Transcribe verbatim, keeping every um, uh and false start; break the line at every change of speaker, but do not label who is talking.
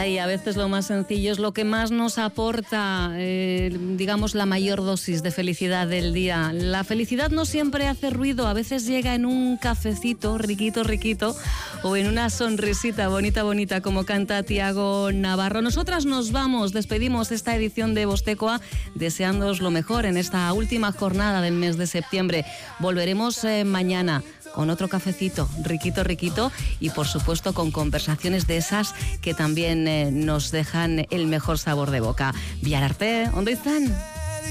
Ay, a veces lo más sencillo es lo que más nos aporta, eh, digamos, la mayor dosis de felicidad del día. La felicidad no siempre hace ruido, a veces llega en un cafecito riquito, riquito, o en una sonrisita bonita, bonita, como canta Tiago Navarro. Nosotras nos vamos, despedimos esta edición de Vostecoa, deseándoos lo mejor en esta última jornada del mes de septiembre. Volveremos eh, mañana con otro cafecito, riquito, riquito, y por supuesto con conversaciones de esas que también eh, nos dejan el mejor sabor de boca. Bihar arte, ¿dónde están?